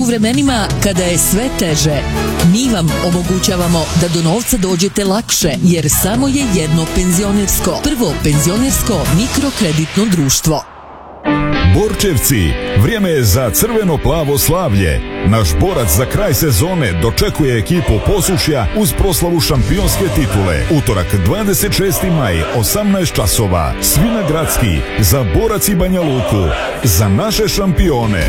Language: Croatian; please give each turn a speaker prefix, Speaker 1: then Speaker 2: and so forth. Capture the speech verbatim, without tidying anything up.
Speaker 1: vremenima kada je sve teže, mi vam omogućavamo da do novca dođete lakše, jer samo je jedno penzionersko. Prvo penzionersko mikrokreditno društvo.
Speaker 2: Borčevci, vrijeme je za crveno-plavo slavlje. Naš borac za kraj sezone dočekuje ekipu Posušja uz proslavu šampionske titule. Utorak dvadeset šesti maj, osamnaest časova. Svi na gradski, za Borac i Banja Luku, za naše šampione.